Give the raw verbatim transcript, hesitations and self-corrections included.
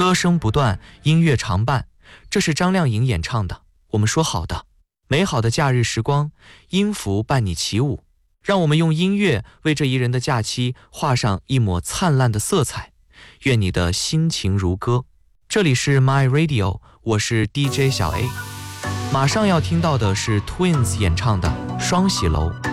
歌声不断，音乐常伴。这是张靓颖演唱的。我们说好的，美好的假日时光，音符伴你起舞。让我们用音乐为这宜人的假期画上一抹灿烂的色彩。愿你的心情如歌。这里是 My Radio， 我是 D J 小 A。马上要听到的是 Twins 演唱的《双喜楼》。